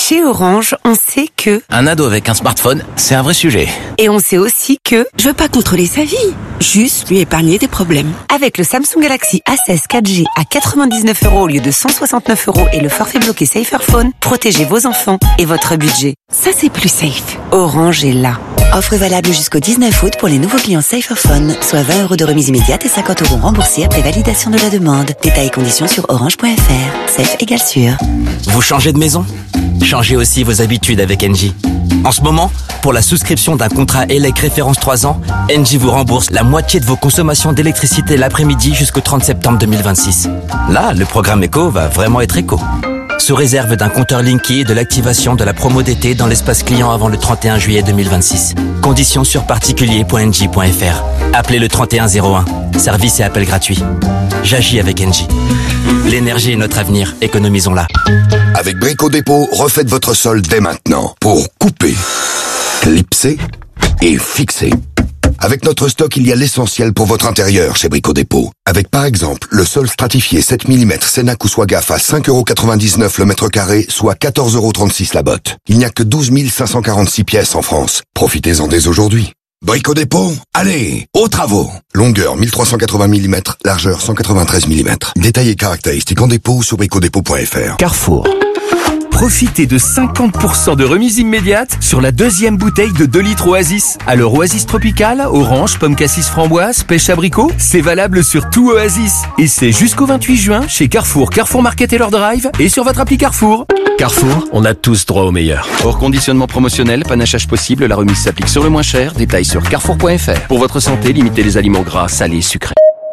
Chez Orange, on sait que... Un ado avec un smartphone, c'est un vrai sujet. Et on sait aussi que... Je veux pas contrôler sa vie, juste lui épargner des problèmes. Avec le Samsung Galaxy A16 4G à 99 € au lieu de 169 € et le forfait bloqué Saferphone, protégez vos enfants et votre budget. Ça, c'est plus safe. Orange est là. Offre valable jusqu'au 19 août pour les nouveaux clients Saferphone, soit 20 € de remise immédiate et 50 € remboursés après validation de la demande. Détails et conditions sur orange.fr. Safe égale sûr. Vous changez de maison ? Changez aussi vos habitudes avec Engie. En ce moment, pour la souscription d'un contrat ELEC référence 3 ans, Engie vous rembourse la moitié de vos consommations d'électricité l'après-midi jusqu'au 30 septembre 2026. Là, le programme Eco va vraiment être éco. Sous réserve d'un compteur Linky et de l'activation de la promo d'été dans l'espace client avant le 31 juillet 2026. Conditions sur particulier.engie.fr. Appelez le 3101. Service et appel gratuit. J'agis avec Engie. L'énergie est notre avenir, économisons-la. Avec Brico Dépôt, refaites votre sol dès maintenant pour couper, clipser et fixer. Avec notre stock, il y a l'essentiel pour votre intérieur chez Brico Dépôt. Avec par exemple le sol stratifié 7 mm Cenac ou Swagaf à 5,99 € le mètre carré, soit 14,36 € la botte. Il n'y a que 12 546 pièces en France. Profitez-en dès aujourd'hui. Brico Dépôt, allez, aux travaux. Longueur 1380 mm, largeur 193 mm. Détails et caractéristiques en dépôt sur bricodépôt.fr. Carrefour. Profitez de 50% de remise immédiate sur la deuxième bouteille de 2 litres Oasis. Alors Oasis Tropical, orange, pomme cassis framboise, pêche abricot, c'est valable sur tout Oasis. Et c'est jusqu'au 28 juin chez Carrefour, Carrefour Market et leur Drive et sur votre appli Carrefour. Carrefour, on a tous droit au meilleur. Hors conditionnement promotionnel, panachage possible, la remise s'applique sur le moins cher. Détails sur carrefour.fr. Pour votre santé, limitez les aliments gras, salés, sucrés.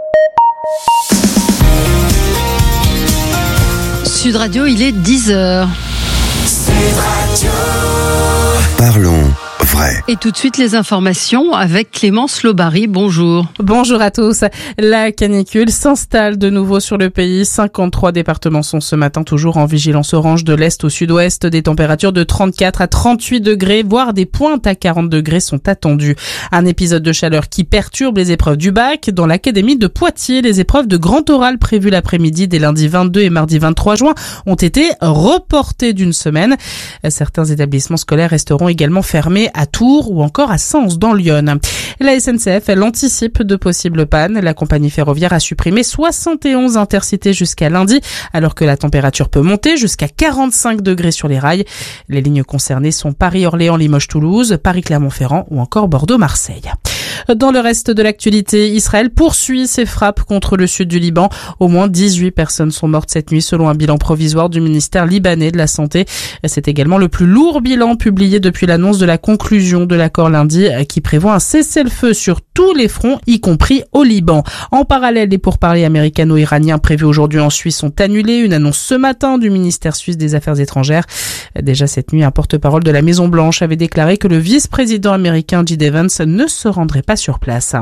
Sud Radio, il est 10h. Parlons vrai. Et tout de suite les informations avec Clémence Lobary. Bonjour. Bonjour à tous. La canicule s'installe de nouveau sur le pays. 53 départements sont ce matin toujours en vigilance orange de l'est au sud-ouest. Des températures de 34 à 38 degrés, voire des pointes à 40 degrés sont attendues. Un épisode de chaleur qui perturbe les épreuves du bac. Dans l'académie de Poitiers, les épreuves de grand oral prévues l'après-midi dès lundi 22 et mardi 23 juin ont été reportées d'une semaine. Certains établissements scolaires resteront également fermés à Tours ou encore à Sens dans l'Yonne. La SNCF, elle anticipe de possibles pannes. La compagnie ferroviaire a supprimé 71 intercités jusqu'à lundi, alors que la température peut monter jusqu'à 45 degrés sur les rails. Les lignes concernées sont Paris-Orléans, Limoges-Toulouse, Paris-Clermont-Ferrand ou encore Bordeaux-Marseille. Dans le reste de l'actualité, Israël poursuit ses frappes contre le sud du Liban. Au moins 18 personnes sont mortes cette nuit selon un bilan provisoire du ministère libanais de la Santé. C'est également le plus lourd bilan publié depuis l'annonce de la conclusion de l'accord lundi qui prévoit un cessez-le-feu sur tous les fronts, y compris au Liban. En parallèle, les pourparlers américano-iraniens prévus aujourd'hui en Suisse sont annulés. Une annonce ce matin du ministère suisse des Affaires étrangères. Déjà cette nuit, un porte-parole de la Maison-Blanche avait déclaré que le vice-président américain J.D. Vance ne se rendrait pas sur place.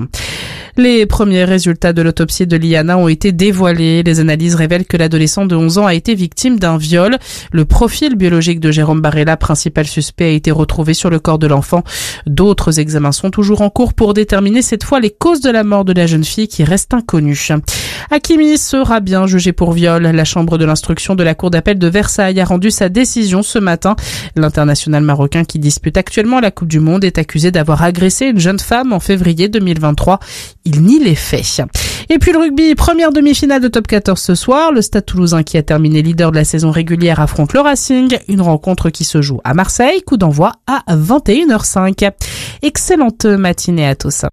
Les premiers résultats de l'autopsie de Liana ont été dévoilés. Les analyses révèlent que l'adolescent de 11 ans a été victime d'un viol. Le profil biologique de Jérôme Barella, principal suspect, a été retrouvé sur le corps de l'enfant. D'autres examens sont toujours en cours pour déterminer cette fois les causes de la mort de la jeune fille qui reste inconnue. Hakimi sera bien jugé pour viol. La chambre de l'instruction de la cour d'appel de Versailles a rendu sa décision ce matin. L'international marocain qui dispute actuellement la Coupe du Monde est accusé d'avoir agressé une jeune femme en février 2023. Il nie les faits. Et puis le rugby, première demi-finale de top 14 ce soir. Le Stade Toulousain qui a terminé leader de la saison régulière affronte le Racing. Une rencontre qui se joue à Marseille. Coup d'envoi à 21h05. Excellente matinée à tous.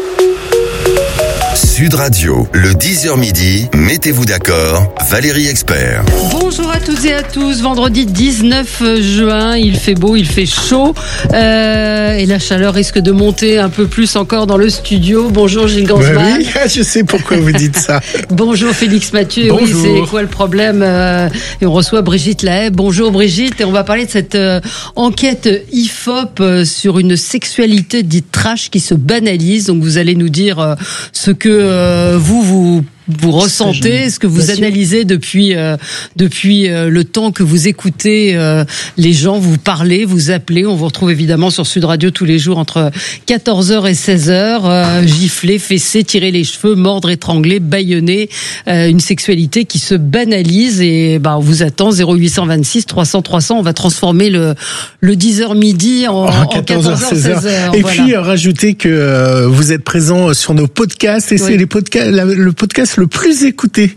Sud Radio, le 10h midi, mettez-vous d'accord, Valérie Expert. Bonjour à toutes et à tous. Vendredi 19 juin, il fait beau, il fait chaud et la chaleur risque de monter un peu plus encore dans le studio. Bonjour Gilles Gansman. Oui, je sais pourquoi vous dites ça. Bonjour Félix Mathieu. Bonjour. Oui, c'est quoi le problème et on reçoit Brigitte Lahaye. Bonjour Brigitte, et on va parler de cette enquête IFOP sur une sexualité dite trash qui se banalise. Donc vous allez nous dire ce que vous vous ressentez, ce que vous analysez depuis le temps que vous écoutez les gens, vous parlez, vous appelez. On vous retrouve évidemment sur Sud Radio tous les jours entre 14h et 16h. Gifler, fesser, tirer les cheveux, mordre, étrangler, bâillonner, une sexualité qui se banalise. Et on vous attend 0826 300 300. On va transformer le 10h midi en 14h 16h. Et puis rajoutez que vous êtes présent sur nos podcasts et c'est le podcast le plus écouté.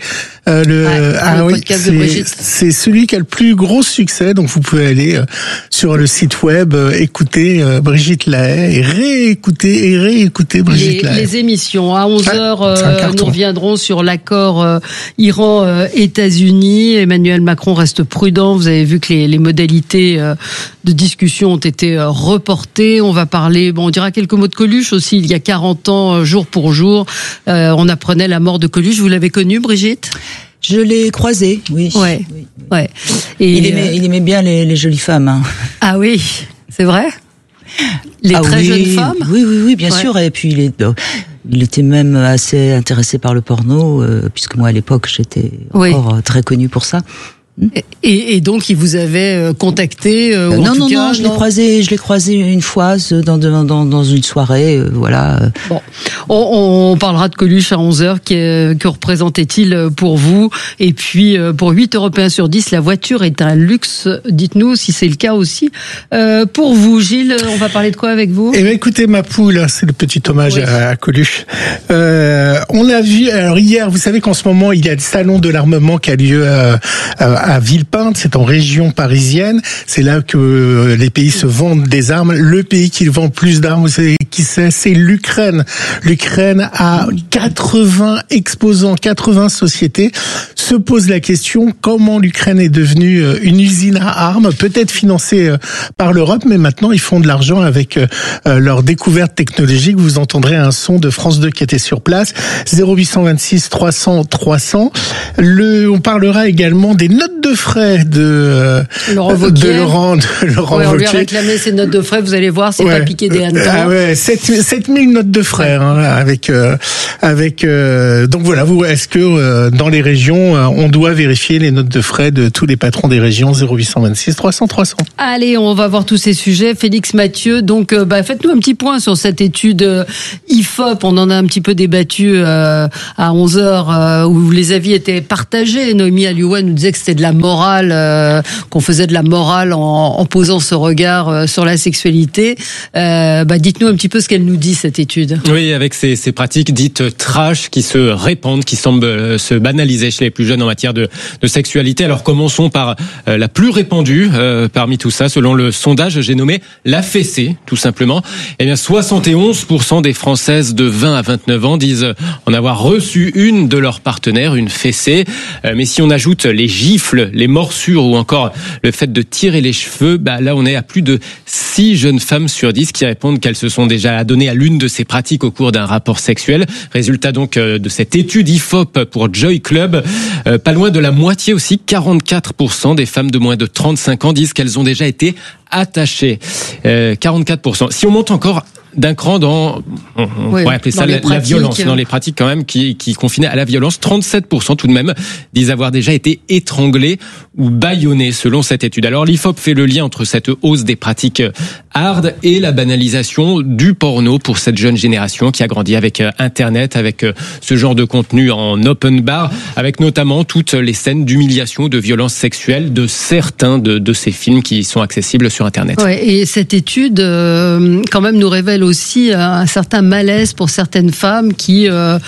Le podcast de Brigitte. C'est celui qui a le plus gros succès. Donc vous pouvez aller sur le site web, écouter Brigitte Lahaye et réécouter Brigitte Lahaye. Les émissions à 11h, nous reviendrons sur l'accord Iran-États-Unis. Emmanuel Macron reste prudent. Vous avez vu que les modalités de discussion ont été reportées. On va parler, on dira quelques mots de Coluche aussi. Il y a 40 ans, jour pour jour, on apprenait la mort de Coluche. Vous l'avez connu, Brigitte ? Je l'ai croisé, oui. Ouais. Et il aimait bien les jolies femmes. Hein. Ah oui, c'est vrai ? Les très jeunes femmes ? Oui, bien sûr. Et puis il était même assez intéressé par le porno, puisque moi à l'époque j'étais encore très connue pour ça. Et donc il vous avait contacté Non, je l'ai croisé une fois dans une soirée, voilà. Bon, on parlera de Coluche à 11h. Que représentait-il pour vous ? Et puis pour 8 Européens sur 10, la voiture est un luxe. Dites-nous si c'est le cas aussi pour vous. Gilles, on va parler de quoi avec vous ? Eh bien, écoutez, ma poule, c'est le petit hommage à Coluche. On a vu, alors hier, vous savez qu'en ce moment il y a le salon de l'armement qui a lieu à Villepinte, c'est en région parisienne. C'est là que les pays se vendent des armes. Le pays qui vend plus d'armes, vous savez qui c'est l'Ukraine. L'Ukraine a 80 exposants, 80 sociétés. Se pose la question comment l'Ukraine est devenue une usine à armes, peut-être financée par l'Europe, mais maintenant ils font de l'argent avec leur découverte technologique. Vous entendrez un son de France 2 qui était sur place. 0826 300 300. On parlera également des notes de frais de Laurent Wauquiez. On lui a réclamé ses notes de frais, vous allez voir, c'est pas piqué des hannetons. 7000 notes de frais, donc voilà, est-ce que dans les régions, on doit vérifier les notes de frais de tous les patrons des régions? 0826 300 300. Allez, on va voir tous ces sujets. Félix Mathieu, donc faites-nous un petit point sur cette étude IFOP. On en a un petit peu débattu à 11h, où les avis étaient partagés. Noémie Alioua nous disait que c'était de la morale, qu'on faisait de la morale en posant ce regard sur la sexualité. Dites-nous un petit peu ce qu'elle nous dit, cette étude. Oui, avec ces pratiques dites trash qui se répandent, qui semblent se banaliser chez les plus jeunes en matière de sexualité. Alors commençons par la plus répandue parmi tout ça, selon le sondage, j'ai nommé la fessée, tout simplement. Eh bien, 71% des Françaises de 20 à 29 ans disent en avoir reçu une de leurs partenaires, une fessée. Mais si on ajoute les gifles, les morsures ou encore le fait de tirer les cheveux, là on est à plus de 6 jeunes femmes sur 10 qui répondent qu'elles se sont déjà adonnées à l'une de ces pratiques au cours d'un rapport sexuel. Résultat donc de cette étude IFOP pour Joy Club, pas loin de la moitié aussi, 44% des femmes de moins de 35 ans disent qu'elles ont déjà été attachées. 44%. Si on monte encore d'un cran on pourrait appeler ça la violence, dans les pratiques quand même qui confinaient à la violence, 37% tout de même disent avoir déjà été étranglés ou bâillonnés selon cette étude. Alors l'IFOP fait le lien entre cette hausse des pratiques hard et la banalisation du porno pour cette jeune génération qui a grandi avec Internet, avec ce genre de contenu en open bar, avec notamment toutes les scènes d'humiliation, de violence sexuelle de certains de ces films qui sont accessibles sur Internet. Ouais, et cette étude quand même nous révèle aussi un certain malaise pour certaines femmes qui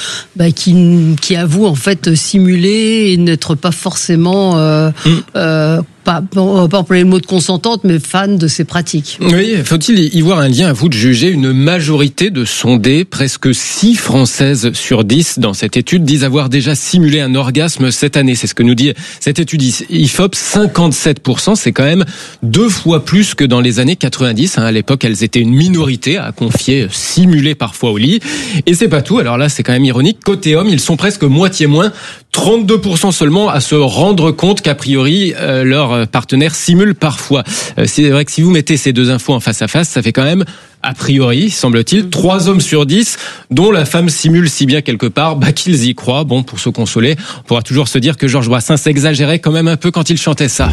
avouent en fait simuler et n'être pas forcément pas employer le mot de consentante, mais fan de ces pratiques. Oui, faut-il y voir un lien à vous de juger? Une majorité de sondés, presque 6 Françaises sur 10 dans cette étude, disent avoir déjà simulé un orgasme cette année. C'est ce que nous dit cette étude IFOP. 57%, c'est quand même 2 fois plus que dans les années 90. À l'époque, elles étaient une minorité à confier, simuler parfois au lit. Et c'est pas tout. Alors là, c'est quand même ironique. Côté hommes, ils sont presque moitié moins. 32% seulement à se rendre compte qu'a priori, leur partenaire simule parfois. C'est vrai que si vous mettez ces deux infos en face à face, ça fait quand même a priori, semble-t-il. 3 hommes sur 10, dont la femme simule si bien quelque part qu'ils y croient. Bon, pour se consoler, on pourra toujours se dire que Georges Brassens exagérait quand même un peu quand il chantait ça.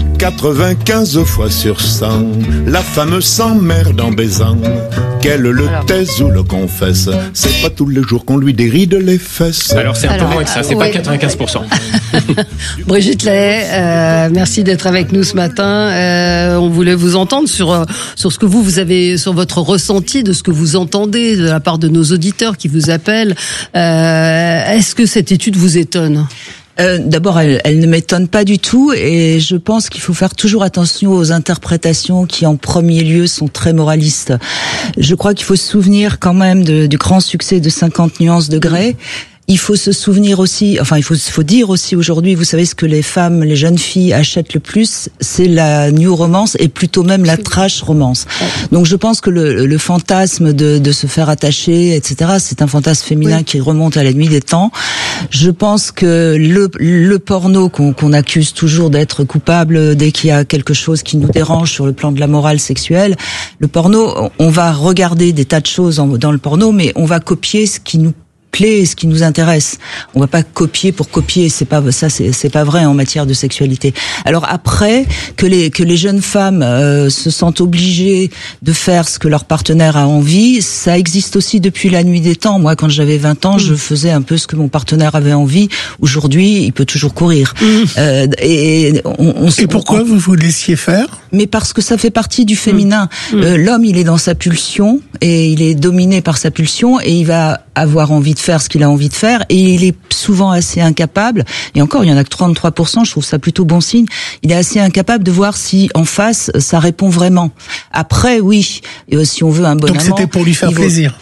95 fois sur 100, la femme s'emmerde en baisant. Qu'elle le taise ou le confesse, c'est pas tous les jours qu'on lui déride les fesses. Alors c'est un peu moins que ça, c'est pas 95%. Brigitte Lahaye, merci d'être avec nous ce matin. On voulait vous entendre sur ce que vous avez, sur votre ressenti de ce que vous entendez de la part de nos auditeurs qui vous appellent. Est-ce que cette étude vous étonne ? D'abord, elle ne m'étonne pas du tout, et je pense qu'il faut faire toujours attention aux interprétations qui, en premier lieu, sont très moralistes. Je crois qu'il faut se souvenir quand même du grand succès de 50 nuances de Grey. Il faut se souvenir aussi, enfin il faut dire aussi aujourd'hui, vous savez ce que les femmes, les jeunes filles achètent le plus, c'est la new romance et plutôt même la trash romance. Donc je pense que le fantasme de se faire attacher, etc., c'est un fantasme féminin qui remonte à la nuit des temps. Je pense que le porno qu'on accuse toujours d'être coupable dès qu'il y a quelque chose qui nous dérange sur le plan de la morale sexuelle, le porno, on va regarder des tas de choses dans le porno, mais on va copier ce qui nous plaît, ce qui nous intéresse. On va pas copier pour copier, c'est pas vrai en matière de sexualité. Alors après que les jeunes femmes se sentent obligées de faire ce que leur partenaire a envie, ça existe aussi depuis la nuit des temps. Moi, quand j'avais 20 ans, je faisais un peu ce que mon partenaire avait envie. Aujourd'hui, il peut toujours courir. Et pourquoi vous vous laissiez faire ? Mais parce que ça fait partie du féminin. L'homme, il est dans sa pulsion et il est dominé par sa pulsion et il va avoir envie de faire ce qu'il a envie de faire, et il est souvent assez incapable, et encore il y en a que 33%, je trouve ça plutôt bon signe, il est assez incapable de voir si en face ça répond vraiment. Après oui, si on veut un bon amant... Donc c'était pour lui faire plaisir.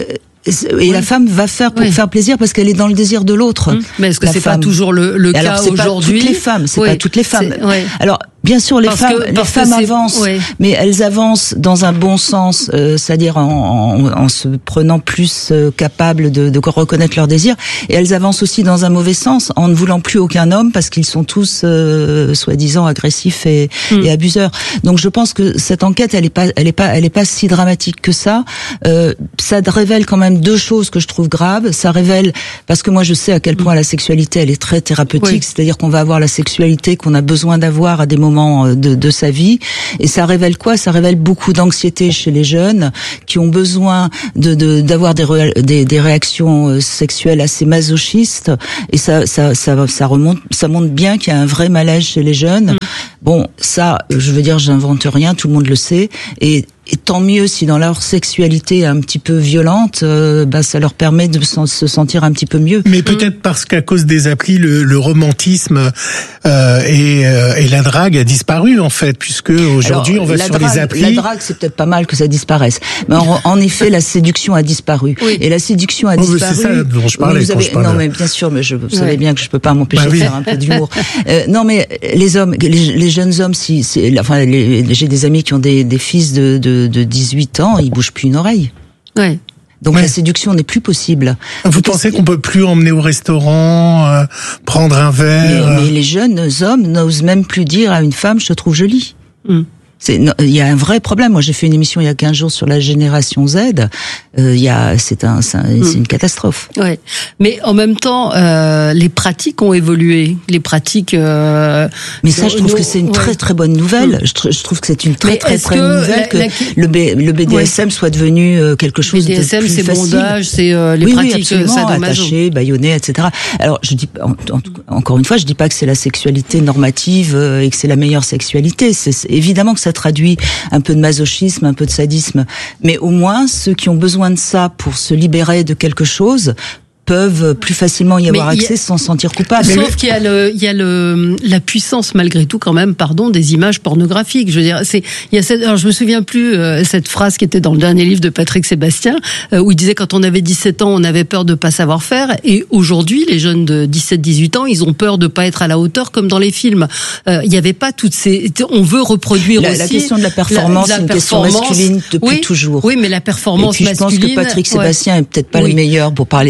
Et la femme va faire pour faire plaisir parce qu'elle est dans le désir de l'autre. Mais est-ce que c'est pas toujours le cas aujourd'hui ? C'est pas toutes les femmes. Alors bien sûr, les femmes avancent, mais elles avancent dans un bon sens, c'est-à-dire en se prenant plus capables de reconnaître leurs désirs, et elles avancent aussi dans un mauvais sens, en ne voulant plus aucun homme parce qu'ils sont tous soi-disant agressifs et abuseurs. Donc je pense que cette enquête, elle est pas si dramatique que ça. Ça révèle quand même deux choses que je trouve graves. Ça révèle, parce que moi je sais à quel point la sexualité, elle est très thérapeutique, c'est-à-dire qu'on va avoir la sexualité qu'on a besoin d'avoir à des moments de sa vie, et ça révèle quoi ? Ça révèle beaucoup d'anxiété chez les jeunes qui ont besoin d'avoir des réactions sexuelles assez masochistes, et ça montre bien qu'il y a un vrai malaise chez les jeunes. Bon, ça, je veux dire, j'invente rien, tout le monde le sait, et tant mieux si dans leur sexualité un petit peu violente, ça leur permet de se sentir un petit peu mieux. Mais peut-être parce qu'à cause des applis, le romantisme et la drague a disparu en fait, puisque aujourd'hui on va sur les applis. La drague, c'est peut-être pas mal que ça disparaisse, mais en effet, la séduction a disparu. Et la séduction a disparu. C'est ça dont je parlais. Non, mais bien sûr, mais vous savez bien que je peux pas m'empêcher de faire un peu d'humour. Non, mais les hommes, les jeunes hommes, j'ai des amis qui ont des fils de 18 ans, ils bougent plus une oreille. Donc la séduction n'est plus possible. Vous pensez qu'on peut plus emmener au restaurant, prendre un verre? Mais les jeunes hommes n'osent même plus dire à une femme, je te trouve jolie. Il y a un vrai problème. Moi, j'ai fait une émission il y a 15 jours sur la génération Z. C'est une catastrophe. Ouais. Mais en même temps, les pratiques ont évolué. Les pratiques. Mais ça, je trouve que c'est une très très bonne nouvelle. Je trouve que c'est une très très très bonne nouvelle que le BDSM soit devenu quelque chose de plus facile. BDSM, c'est bondage, c'est les pratiques sadomaso, attaché, bâillonné, etc. Alors, je dis encore une fois, je dis pas que c'est la sexualité normative et que c'est la meilleure sexualité. C'est évidemment que ça traduit un peu de masochisme, un peu de sadisme, mais au moins ceux qui ont besoin de ça pour se libérer de quelque chose peuvent plus facilement y avoir accès sans se sentir coupable. Sauf qu'il y a la puissance malgré tout quand même, des images pornographiques. Je veux dire, alors je me souviens plus cette phrase qui était dans le dernier livre de Patrick Sébastien où il disait quand on avait 17 ans, on avait peur de pas savoir faire, et aujourd'hui les jeunes de 17-18 ans, ils ont peur de pas être à la hauteur comme dans les films. Il y avait pas toutes ces, on veut reproduire aussi la question de la performance, c'est une question masculine depuis toujours. Oui, mais la performance masculine. Et puis je pense que Patrick Sébastien est peut-être pas le meilleur pour parler de la sexualité.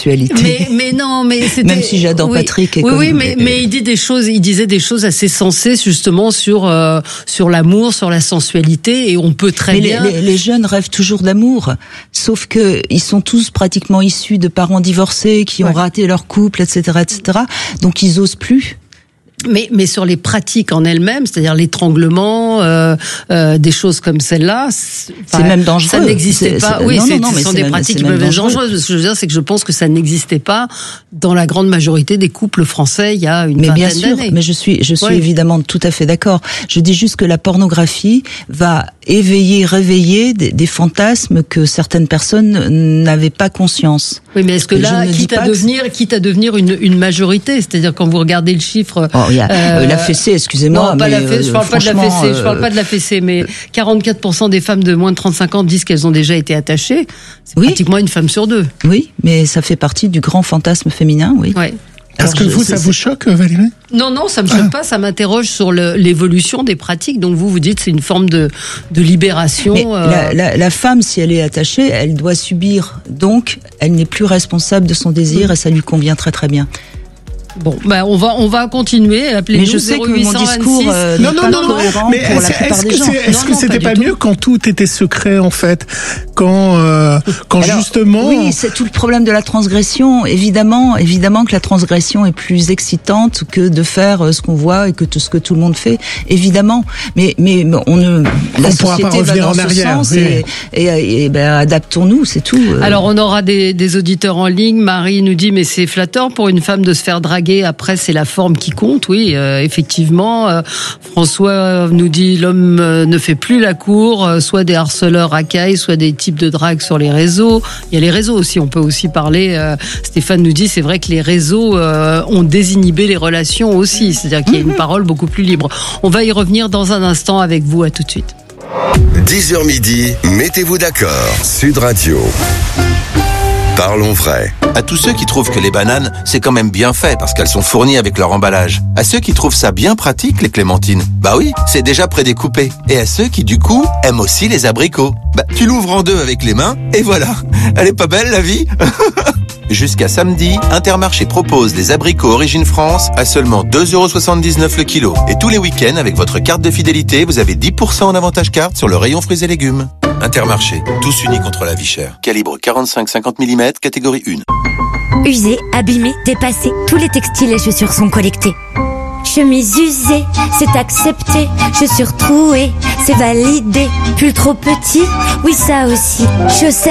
sexualité. Mais non, mais c'était... Même si j'adore Patrick. Mais il disait des choses assez sensées justement sur l'amour, sur la sensualité, et on peut très bien. Les jeunes rêvent toujours d'amour, sauf que ils sont tous pratiquement issus de parents divorcés qui ont raté leur couple, etc., etc. Donc ils osent plus. Mais sur les pratiques en elles-mêmes, c'est-à-dire l'étranglement, des choses comme celle-là, c'est même dangereux. Ça n'existait pas. Ce sont des pratiques qui peuvent être dangereuses. Ce que je veux dire, c'est que je pense que ça n'existait pas dans la grande majorité des couples français il y a une vingtaine d'années. Mais bien sûr, mais je suis évidemment tout à fait d'accord. Je dis juste que la pornographie va réveiller des fantasmes que certaines personnes n'avaient pas conscience. Oui, mais est-ce que là, quitte à devenir une majorité, c'est-à-dire quand vous regardez le chiffre. Il y a la fessée, excusez-moi. Non, pas la fessée, je parle pas de la fessée, je parle pas de la fessée, mais 44% des femmes de moins de 35 ans disent qu'elles ont déjà été attachées. C'est pratiquement une femme sur deux. Oui, mais ça fait partie du grand fantasme féminin, oui. Ouais. Est-ce que ça vous choque, Valérie? Non, ça me choque pas, ça m'interroge sur l'évolution des pratiques. Donc vous dites c'est une forme de libération. Mais la femme, si elle est attachée, elle doit subir. Donc, elle n'est plus responsable de son désir et ça lui convient très très bien. Bon, on va continuer. Appelez-nous. Mais je sais que mon discours non. Mais est-ce que c'était pas mieux quand tout était secret en fait, quand justement. Oui, c'est tout le problème de la transgression. Évidemment que la transgression est plus excitante que de faire ce qu'on voit et que ce que tout le monde fait. Évidemment, mais la société va dans ce sens et adaptons-nous, c'est tout. Alors on aura des auditeurs en ligne. Marie nous dit mais c'est flatteur pour une femme de se faire draguer. Après, c'est la forme qui compte, oui, effectivement. François nous dit l'homme ne fait plus la cour, soit des harceleurs racailles, soit des types de drague sur les réseaux. Il y a les réseaux aussi, on peut aussi parler. Stéphane nous dit c'est vrai que les réseaux ont désinhibé les relations aussi, c'est-à-dire qu'il y a une parole beaucoup plus libre. On va y revenir dans un instant avec vous, à tout de suite. 10h midi, mettez-vous d'accord. Sud Radio. Parlons vrai. À tous ceux qui trouvent que les bananes, c'est quand même bien fait parce qu'elles sont fournies avec leur emballage. À ceux qui trouvent ça bien pratique, les clémentines. Bah oui, c'est déjà prédécoupé. Et à ceux qui, du coup, aiment aussi les abricots. Bah, tu l'ouvres en deux avec les mains, et voilà. Elle est pas belle, la vie? Jusqu'à samedi, Intermarché propose des abricots Origine France à seulement 2,79€ le kilo. Et tous les week-ends, avec votre carte de fidélité, vous avez 10% en avantage carte sur le rayon fruits et légumes. Intermarché, tous unis contre la vie chère. Calibre 45-50 mm, catégorie 1. Usés, abîmés, dépassés, tous les textiles et chaussures sont collectés. Chemise usée, c'est accepté. Chaussures trouées, c'est validé. Pull trop petit, oui ça aussi. Chaussettes